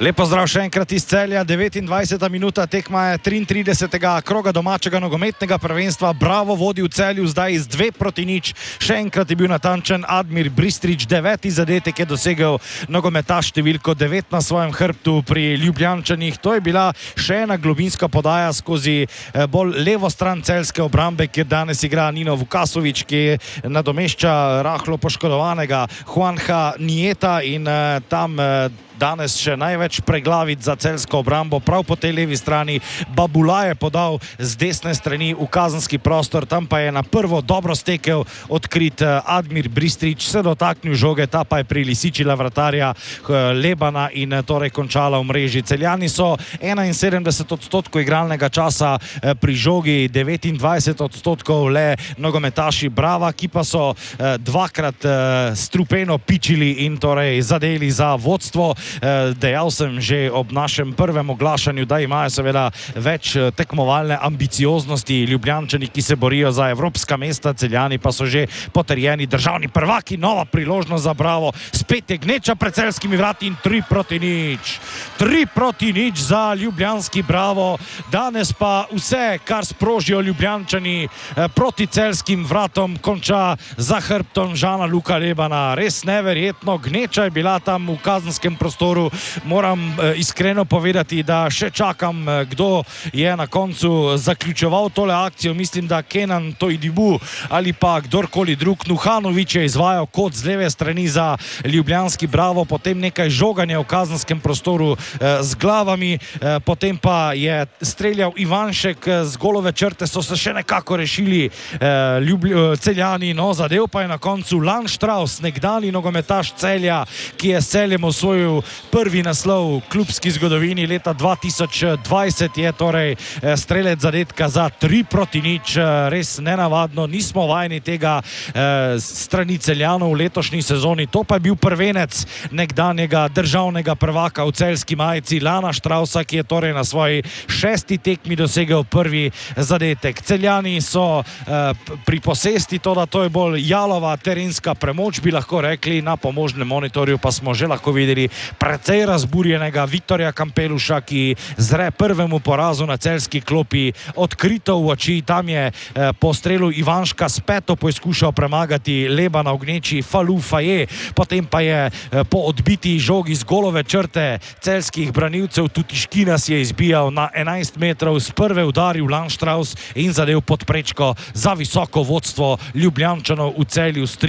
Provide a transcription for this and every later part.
Lepo zdrav še enkrat iz Celja, 29. minuta, tekma je 33. kroga domačega nogometnega prvenstva. Bravo vodi v Celju zdaj z 2-0. Še enkrat je bil natančen Admir Bristrič, 9. zadetek je dosegel nogometaš številko 9 na svojem hrbtu pri Ljubljančanih. To je bila še ena globinska podaja skozi bolj levo stran celjske obrambe, kjer danes igra Nino Vukasović, ki nadomešča rahlo poškodovanega Juanja Nieta in tam danes še največ preglavic za celjsko obrambo. Prav po tej levi strani Babula je podal z desne strani v kazenski prostor, tam pa je na prvo dobro stekel odkrit Admir Bristrič, se dotaknil žoge, ta pa je prilisičila vratarja Lebana in torej končala v mreži. Celjani so 71% igralnega časa pri žogi, 29% le nogometaši Brava, ki pa so dvakrat strupeno pičili in torej zadeli za vodstvo. Dejal sem že ob našem prvem oglašanju, da imajo seveda več tekmovalne ambicioznosti Ljubljančani, ki se borijo za evropska mesta, Celjani pa so že potrjeni državni prvaki. Nova priložnost za Bravo, spet je gneča pred celjskimi vrati in 3-0. 3-0 za ljubljanski Bravo. Danes pa vse, kar sprožijo Ljubljančani proti celjskim vratom, konča za hrbtom Žana Luka Lebana. Res neverjetno, gneča je bila tam v kazenskem prostoru. Moram iskreno povedati, da še čakam, kdo je na koncu zaključeval tole akcijo. Mislim, da Kenan Tojdibu ali pa kdorkoli drug. Nuhanović je izvajal kot z leve strani za ljubljanski Bravo, potem nekaj žoganja v kazenskem prostoru z glavami, potem pa je streljal Ivanšek z golove črte, so se še nekako rešili Celjani, no zadev pa je na koncu Landstrauss, nekdani nogometaš Celja, ki je s Celjem osvojil prvi naslov v klubski zgodovini leta 2020, je torej strelec zadetka za 3-0. Res nenavadno, nismo vajeni tega strani Celjanov v letošnji sezoni. To pa je bil prvenec nekdanjega državnega prvaka v celjski majici Lana Straussa, ki je torej na svoji 6. tekmi dosegel prvi zadetek. Celjani so pri posesti, to je bolj jalova terenska premoč, bi lahko rekli. Na pomožnem monitorju pa smo že lahko videli precej razburjenega Viktorja Kampeluša, ki zre prvemu porazu na celjski klopi odkrito v oči. Tam je po strelu Ivanška s peto poizkušal premagati Lebana v gneči Falou Faye, potem pa je po odbiti žogi z golove črte celjskih branilcev Tutiškina si je izbijal na 11 metrov, z prve udaril Landstrauss in zadev pod prečko za visoko vodstvo Ljubljančanov v Celju s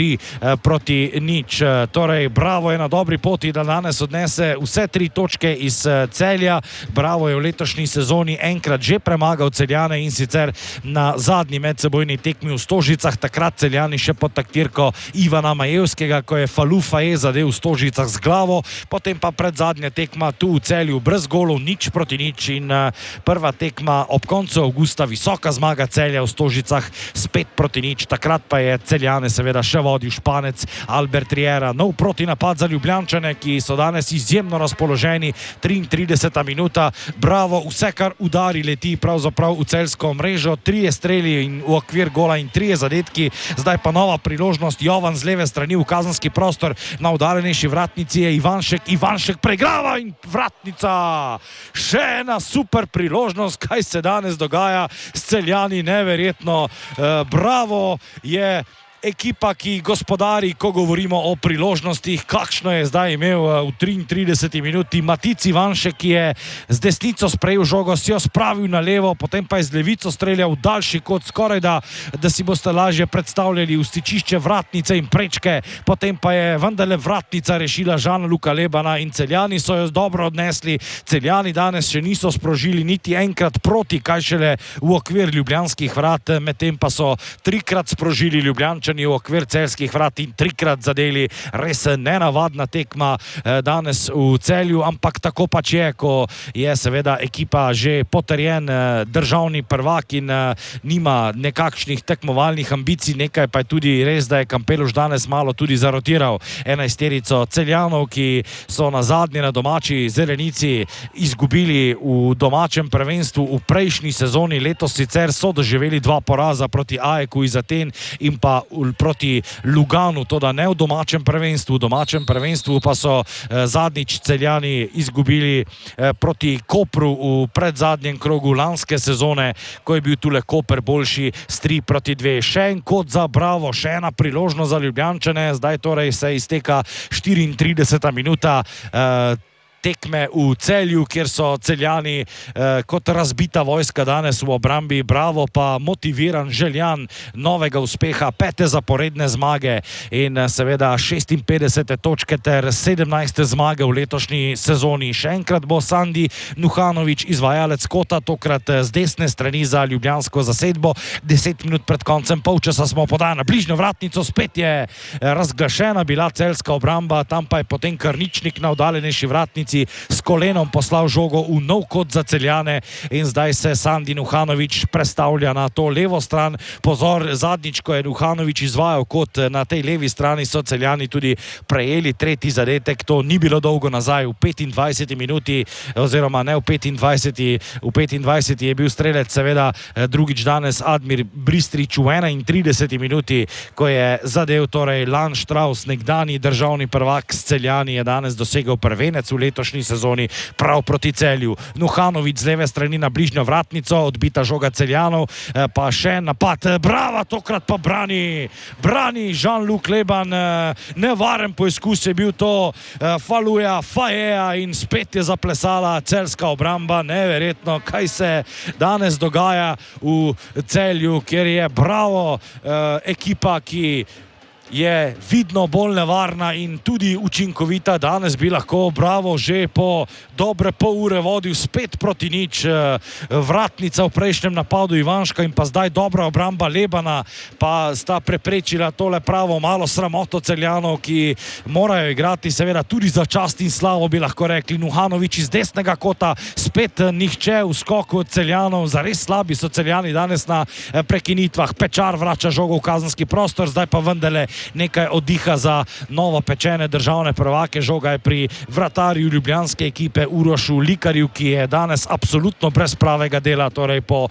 3-0. Torej, Bravo je na dobri poti, da danes odnese vse 3 točke iz Celja. Bravo je v letošnji sezoni enkrat že premagal Celjane, in sicer na zadnji medsebojni tekmi v Stožicah, takrat Celjani še pod taktirko Ivana Majevskega, ko je Falou Faye zadev v Stožicah z glavo, potem pa predzadnja tekma tu v Celju brez golov, 0-0 in prva tekma ob koncu avgusta, visoka zmaga Celja v Stožicah s 5-0. Takrat pa je Celjane seveda še vodil Španec Albert Riera. Nov protinapad za Ljubljančane, ki so danes izjemno razpoloženi. 33. minuta, Bravo vse kar udari leti pravzaprav v celjsko mrežo, 3 streli in v okvir gola in 3 zadetki. Zdaj pa nova priložnost, Jovan z leve strani v kazenski prostor, na udaljenejši vratnici je Ivanšek pregrava in vratnica. Še ena super priložnost, kaj se danes dogaja s Celjani, neverjetno. Bravo je ekipa, ki gospodari, ko govorimo o priložnostih. Kakšno je zdaj imel v 33. minuti Matic Ivanšek, ki je z desnico sprejel žogo, si jo spravil na levo, potem pa je z levico streljal v daljši kot, skoraj da si boste lažje predstavljali v stičišče vratnice in prečke, potem pa je vendarle vratnica rešila Žana Luka Lebana in Celjani so jo dobro odnesli. Celjani danes še niso sprožili niti enkrat proti, kaj šele v okvir ljubljanskih vrat, medtem pa so 3-krat sprožili Ljubljančani v okvir celjskih vrat in 3-krat zadeli. Res nenavadna tekma danes v Celju, ampak tako pač je, ko je seveda ekipa že potrjen državni prvak in nima nekakšnih tekmovalnih ambicij. Nekaj pa je tudi res, da je Kampeluš danes malo tudi zarotiral 11-terico Celjanov, ki so na zadnje na domači zelenici izgubili v domačem prvenstvu v prejšnji sezoni. Letos sicer so doživeli 2 poraza proti AEK iz Aten in pa v proti Luganu, to da ne v domačem prvenstvu. V domačem prvenstvu pa so zadnjič Celjani izgubili proti Kopru v predzadnjem krogu lanske sezone, ko je bil tule Koper boljši s 3-2. Še en kot za Bravo, še ena priložnost za Ljubljančane, zdaj torej se izteka 34. minuta tekme v Celju, kjer so Celjani kot razbita vojska danes v obrambi, Bravo pa motiviran, željan novega uspeha, 5. zaporedne zmage in seveda 56. točke ter 17. zmage v letošnji sezoni. Še enkrat bo Sandi Nuhanović izvajalec kota, tokrat z desne strani za ljubljansko zasedbo. 10 minut pred koncem polčasa smo podali na bližnjo vratnico, spet je razglašena bila celjska obramba, tam pa je potem Krničnik na oddaljenejši vratnici s kolenom poslal žogo v nov kot za Celjane in zdaj se Sandi Nuhanović prestavlja na to levo stran. Pozor, zadnjič, ko je Nuhanović izvajal kot na tej levi strani, so Celjani tudi prejeli tretji zadetek. To ni bilo dolgo nazaj, v 25. minuti, oziroma ne v 25. V 25. je bil strelec seveda drugič danes Admir Bristrič v 31. minuti, ko je zadev torej Landstrauss, nekdani državni prvak s Celjani, je danes dosegel prvenec v letošnji sezoni prav proti Celju. Nuhanović z leve strani na bližnjo vratnico, odbita žoga Celjanov, pa še napad Brava, tokrat pa brani Jean-Luc Leban, nevaren poizkus je bil to Faluja Fajeja in spet je zaplesala celjska obramba. Neverjetno, kaj se danes dogaja v Celju, kjer je Bravo ekipa, ki je vidno bolj nevarna in tudi učinkovita. Danes bi lahko Bravo že po dobre pol ure vodil spet proti nič. Vratnica v prejšnjem napadu Ivanška in pa zdaj dobra obramba Lebana pa sta preprečila tole pravo malo sramoto Celjanov, ki morajo igrati seveda tudi za čast in slavo, bi lahko rekli. Nuhanović iz desnega kota, spet nihče v skoku od Celjanov, zares slabi so Celjani danes na prekinitvah. Pečar vrača žogo v kazenski prostor, zdaj pa vendarle nekaj oddiha za novo pečene državne prvake. Žoga je pri vratarju ljubljanske ekipe Urošu Likarju, ki je danes absolutno brez pravega dela. Torej po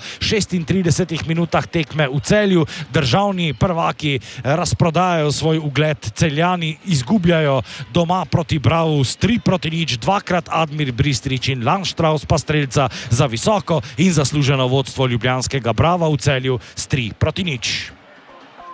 36 minutah tekme v Celju državni prvaki razprodajajo svoj ugled. Celjani izgubljajo doma proti Bravu s 3-0, dvakrat Admir Bristrič in Landstrauss pa strelca za visoko in zasluženo vodstvo ljubljanskega Brava v Celju s 3-0.